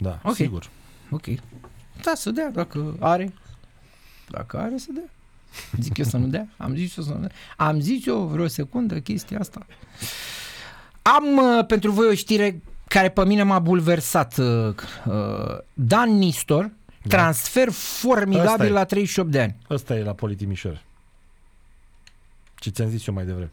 Da, Ok. sigur. Ok. Da, să dea, dacă are. Dacă are, să dea. Zic eu să nu dea? Am zis eu să nu dea. Am zis eu vreo secundă chestia asta. Am pentru voi o știre care pe mine m-a bulversat. Dan Nistor, transfer formidabil Ăsta e. la 38 de ani. Ăsta e la Politimișor. Ce ți-am zis eu mai devreme.